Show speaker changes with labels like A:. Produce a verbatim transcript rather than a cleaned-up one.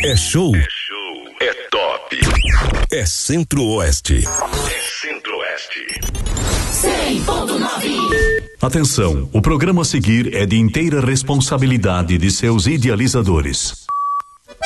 A: É show.
B: É show. É top.
A: É Centro-Oeste.
B: É Centro-Oeste.
C: cem ponto nove.
D: Atenção, o programa a seguir é de inteira responsabilidade de seus idealizadores.